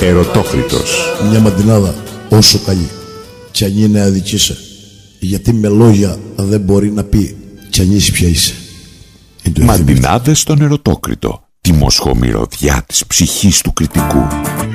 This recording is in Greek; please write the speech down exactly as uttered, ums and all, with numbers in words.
Ερωτόκριτος. Μια μαντινάδα όσο καλή κι αν είναι αδικήσα, γιατί με λόγια δεν μπορεί να πει κι αν είσαι πια είσαι. Μαντινάδες στον Ερωτόκριτο, τη μοσχομυρωδιά της ψυχής του κριτικού.